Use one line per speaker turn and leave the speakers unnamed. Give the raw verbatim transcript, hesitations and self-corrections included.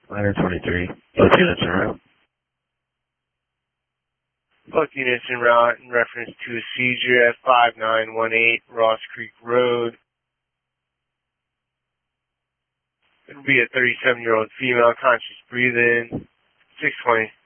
Ladder twenty-three. Both units en route.
Both units en route in reference to a seizure at five nine one eight Ross Creek Road. It'll be a thirty-seven-year-old female, conscious breathing. six twenty.